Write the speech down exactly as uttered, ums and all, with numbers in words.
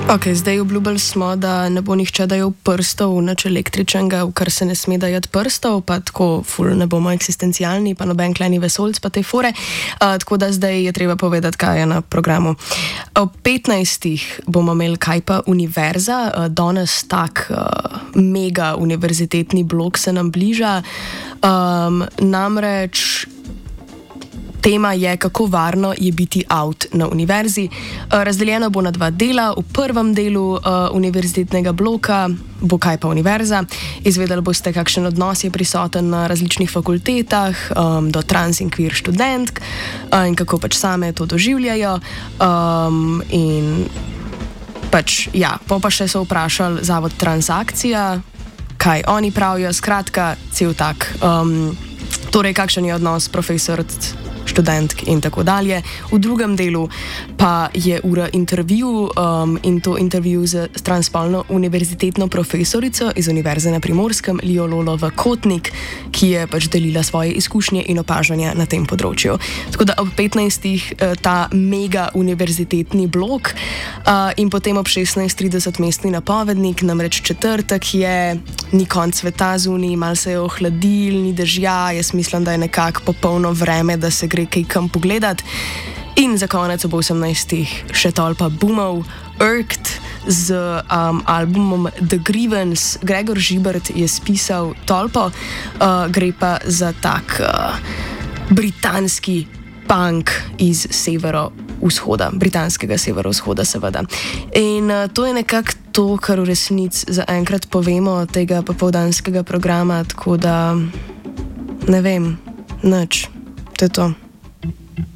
Ok, zdaj obljubili smo, da ne bo nihče dajal prstov, nič električnega, v kar se ne sme dajati prstov, pa tako ful ne bomo eksistencialni, pa noben kleni vesoljc, pa te fore. Uh, tako da zdaj je treba povedati, kaj je na programu. Ob petnajstih bomo imeli kaj pa univerza, uh, danes tak uh, mega univerzitetni blok se nam bliža. Um, namreč tema je, kako varno je biti out na univerzi. Razdeljeno bo na dva dela. V prvem delu uh, univerzitetnega bloka bo kaj pa univerza. Izvedeli boste, kakšen odnos je prisoten na različnih fakultetah um, do trans in queer študentk uh, in kako pač same to doživljajo. Um, in pač, ja, po pa še so vprašali Zavod Transakcija, kaj oni pravijo, skratka, cel tak. Um, torej, kakšen je odnos profesor, študentk in tako dalje. V drugem delu pa je ura intervju um, in to intervju z transspolno univerzitetno profesorico iz Univerze na Primorskem, Lijo Lolo Kotnik, ki je pač delila svoje izkušnje in opažanja na tem področju. Tako da ob petnajstih ta mega univerzitetni blok uh, in potem ob šestnajst trideset mestni napovednik, namreč četrtek je, ni konc sveta zunaj, mal se je ohladil, ni dežja, jaz mislim, da je nekako popolno vreme, da se gre kaj kam pogledati. In za konec ob osemnajstih še tolpa boomov, Irked z um, albumom The Grievance. Gregor Žibert je spisal tolpo, uh, gre pa za tak uh, britanski punk iz severovzhoda, britanskega severovzhoda seveda. In uh, to je nekako to, kar v resnici zaenkrat povemo tega popoldanskega programa, tako da ne vem, nič, to je to.